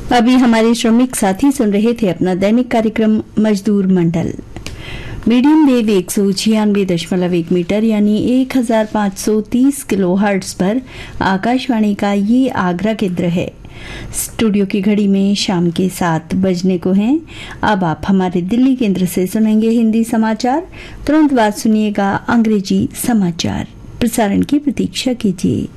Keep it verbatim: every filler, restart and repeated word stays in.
अभी हमारे श्रमिक साथी सुन रहे थे अपना दैनिक कार्यक्रम मजदूर मंडल। मीडियम वेव एक सौ छियानवे दशमलव एक मीटर यानी एक हजार पाँच सौ तीस किलो हर्ट्ज पर आकाशवाणी का ये आगरा केंद्र है। स्टूडियो की घड़ी में शाम के सात बजने को हैं। अब आप हमारे दिल्ली केंद्र से सुनेंगे हिंदी समाचार। तुरंत बाद सुनिएगा अंग्रेजी समाचार। प्रसारण की प्रतीक्षा कीजिए।